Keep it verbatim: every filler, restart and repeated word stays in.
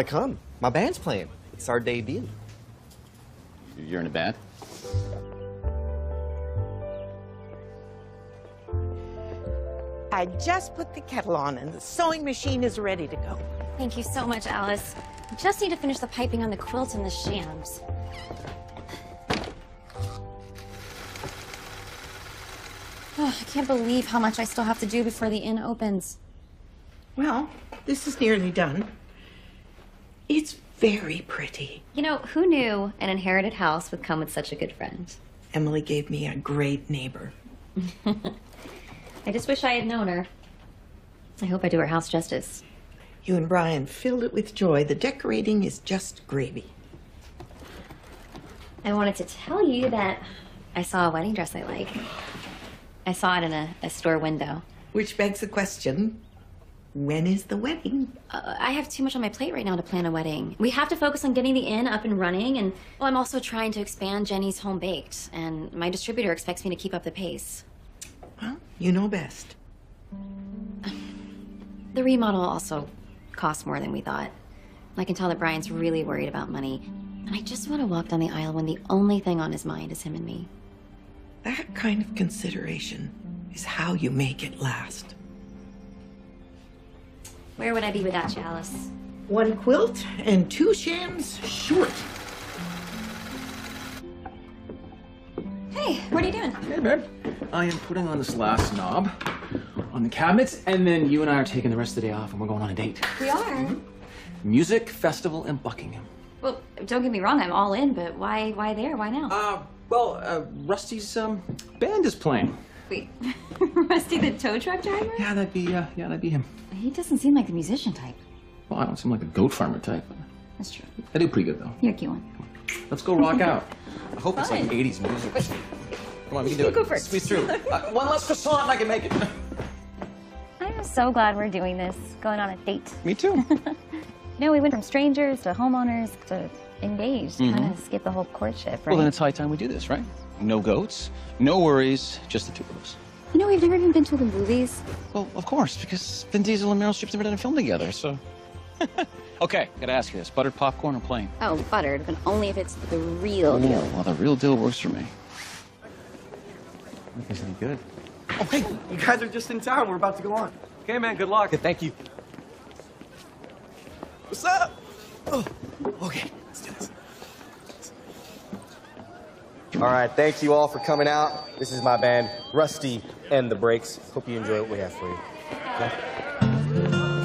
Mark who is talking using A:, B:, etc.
A: I come. My band's playing. It's our debut.
B: You're in a band?
C: I just put the kettle on and the sewing machine is ready to go.
D: Thank you so much, Alice. I just need to finish the piping on the quilt and the shams. Oh, I can't believe how much I still have to do before the inn opens.
C: Well, this is nearly done. It's very pretty.
D: You know, who knew an inherited house would come with such a good friend?
C: Emily gave me a great neighbor.
D: I just wish I had known her. I hope I do her house justice.
C: You and Brian filled it with joy. The decorating is just gravy.
D: I wanted to tell you that I saw a wedding dress I like. I saw it in a, a store window.
C: Which begs the question, when is the wedding?
D: Uh, I have too much on my plate right now to plan a wedding. We have to focus on getting the inn up and running, and well, I'm also trying to expand Jenny's Home Baked, and my distributor expects me to keep up the pace.
C: Well, you know best.
D: The remodel also costs more than we thought. I can tell that Brian's really worried about money, and I just want to walk down the aisle when the only thing on his mind is him and me.
C: That kind of consideration is how you make it last.
D: Where would I be without you, Alice?
C: One quilt and two shams short.
D: Hey, what are you doing?
B: Hey, babe. I am putting on this last knob on the cabinets, and then you and I are taking the rest of the day off, and we're going on a date.
D: We are?
B: Music festival in Buckingham.
D: Well, don't get me wrong, I'm all in, but why why there? Why now?
B: Uh, well, uh, Rusty's um, band is playing.
D: Wait, Rusty the tow truck driver?
B: Yeah, that'd be, uh, yeah, that'd be him.
D: He doesn't seem like the musician type.
B: Well, I don't seem like a goat farmer type.
D: That's true.
B: I do pretty good, though.
D: You're a cute one.
B: Let's go rock out. I hope it's
D: Fun.
B: like eighties music. Come on, we can do
D: You
B: it.
D: go first.
B: Squeeze through. Uh, one last croissant and I can make it.
E: I'm so glad we're doing this, going on a date.
B: Me too.
E: You know, we went from strangers to homeowners to engaged,
B: Mhm.
E: kind of skip the whole courtship, right?
B: Well, then it's high time we do this, right? No goats, no worries, just the two of us.
E: You know, we've never even been to the movies.
B: Well, of course, because Vin Diesel and Meryl Streep's never done a film together, so... Okay, gotta ask you this. Buttered popcorn or plain?
E: Oh, buttered, but only if it's the real
B: Oh,
E: deal.
B: well, the real deal works for me. I think it's any good.
F: Oh, hey, you guys are just in time. We're about to go on.
A: Okay, man, good luck.
B: Thank you.
F: What's up? Oh, okay, let's do this.
A: All right, thank you all for coming out. This is my band, Rusty and the Breaks. Hope you enjoy what we have for you. Okay?